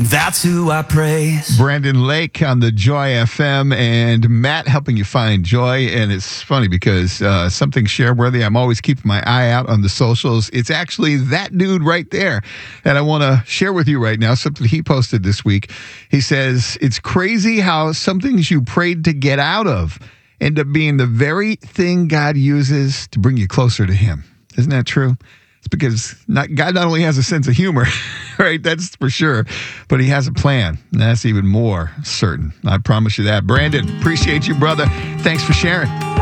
That's who I praise. Brandon Lake on the Joy FM, and Matt helping you find joy. And it's funny because something share-worthy, I'm always keeping my eye out on the socials. It's actually that dude right there that I want to share with you right now, something he posted this week. He says, it's crazy how some things you prayed to get out of end up being the very thing God uses to bring you closer to him. Isn't that true? It's because God not only has a sense of humor, right? That's for sure. But he has a plan. And that's even more certain. I promise you that. Brandon, appreciate you, brother. Thanks for sharing.